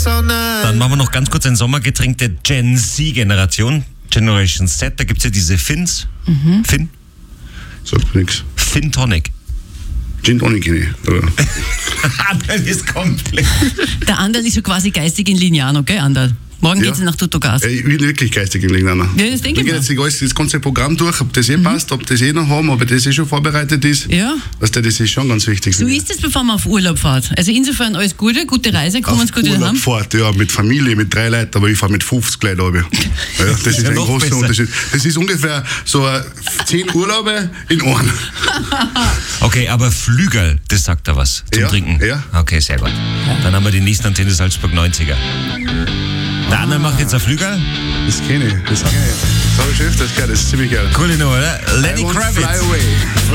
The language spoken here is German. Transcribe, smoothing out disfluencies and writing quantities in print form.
Dann machen wir noch ganz kurz ein Sommergetränk der Gen Z-Generation. Generation Z, da gibt es ja diese Finns. Finn? Sagt mir nichts. Finn Tonic. Gin Tonic kenne ich. Das ist komplett. Der Anderl ist schon quasi geistig in Lignano, gell, Anderl? Morgen geht's nach Tuttogas. Ich will wirklich geistig in Lignano. Ja, das denke ich mir. Ich gehe jetzt das ganze Programm durch, ob das passt, ob das noch haben, ob das schon vorbereitet ist. Ja. Das ist schon ganz wichtig. So ist es, bevor man auf Urlaub fährt. Also insofern alles Gute, gute Reise, kommen uns gut wieder heim. Fahrt, ja, mit Familie, mit 3 Leuten, aber ich fahre mit 50 Leuten runter. Ja, das ist ein großer Unterschied. Das ist ungefähr so 10 Urlaube in einem. Okay, aber Flügel, das sagt da was zum Trinken. Ja. Okay, sehr gut. Dann haben wir die nächsten Antenne Salzburg 90er. Der andere macht jetzt ein Flügel. Das kenne ich. Das habe ich schon öfters gehört, das ist ziemlich geil. Cool, oder? Lenny Kravitz. Fly away.